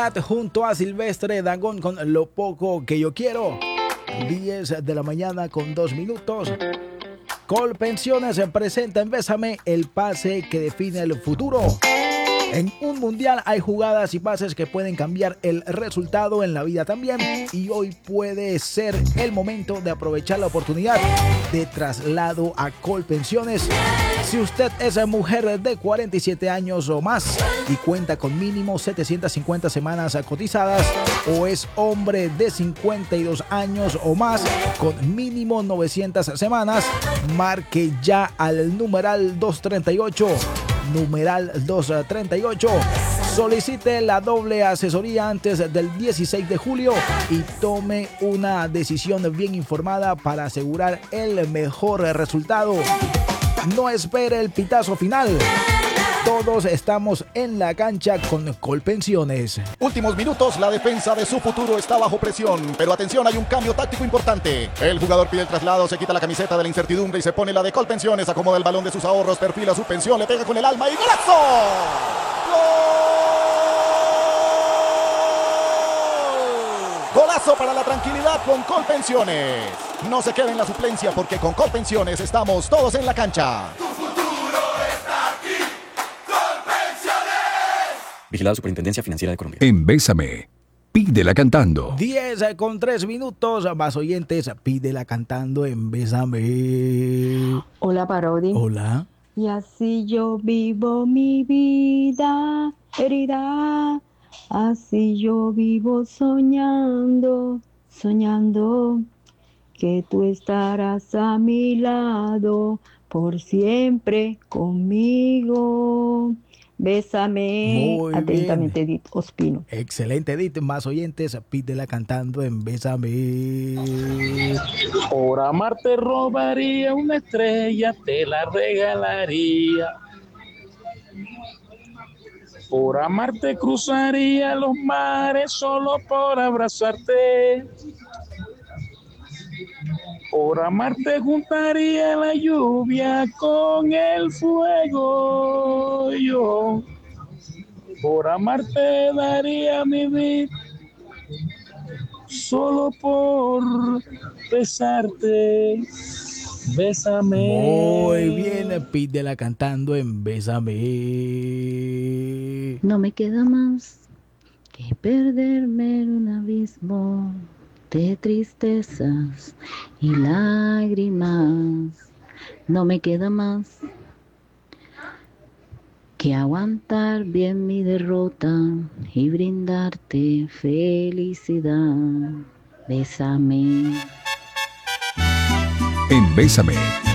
Morat junto a Silvestre Dangond con Lo Poco Que Yo Quiero. 10 de la mañana con 2 minutos. Colpensiones presenta en Bésame el pase que define el futuro. En un mundial hay jugadas y pases que pueden cambiar el resultado, en la vida también, y hoy puede ser el momento de aprovechar la oportunidad de traslado a Colpensiones. Si usted es mujer de 47 años o más y cuenta con mínimo 750 semanas cotizadas, o es hombre de 52 años o más con mínimo 900 semanas, marque ya al numeral 238. Numeral 238. Solicite la doble asesoría antes del 16 de julio y tome una decisión bien informada para asegurar el mejor resultado. No espere el pitazo final. Todos estamos en la cancha con Colpensiones. Últimos minutos, la defensa de su futuro está bajo presión, pero atención, hay un cambio táctico importante. El jugador pide el traslado, se quita la camiseta de la incertidumbre y se pone la de Colpensiones, acomoda el balón de sus ahorros, perfila su pensión, le pega con el alma y ¡golazo! ¡Gol! Golazo para la tranquilidad con Colpensiones. No se quede en la suplencia porque con Colpensiones estamos todos en la cancha. Vigilado Superintendencia Financiera de Colombia. En Bésame, pídela cantando. 10 con 3 minutos. Más oyentes, pídela cantando en Bésame. Hola, Parodi. Hola. Y así yo vivo mi vida herida. Así yo vivo soñando, soñando que tú estarás a mi lado por siempre conmigo. Bésame. Muy Atentamente, bien. Edith Ospino. Excelente, Edith. Más oyentes, pídela cantando en Bésame. Por amarte robaría una estrella, te la regalaría. Por amarte cruzaría los mares solo por abrazarte. Por amarte juntaría la lluvia con el fuego. Yo por amarte daría mi vida solo por besarte. Bésame. Muy bien, pídela cantando en Bésame. No me queda más que perderme en un abismo de tristezas y lágrimas. No me queda más que aguantar bien mi derrota y brindarte felicidad. Bésame. En Bésame,